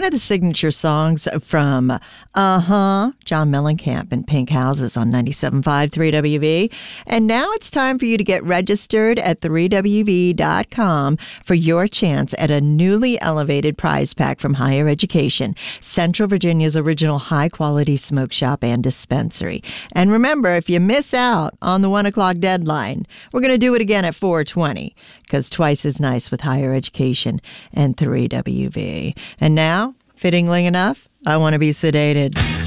one of the signature songs from John Mellencamp and Pink Houses on 97.5 3WV. And now it's time for you to get registered at 3WV.com for your chance at a newly elevated prize pack from Higher Education, Central Virginia's original high-quality smoke shop and dispensary. And remember, if you miss out on the 1 o'clock deadline, we're going to do it again at 4:20, because twice as nice with Higher Education and 3WV. And now, fittingly enough, I Want to Be Sedated.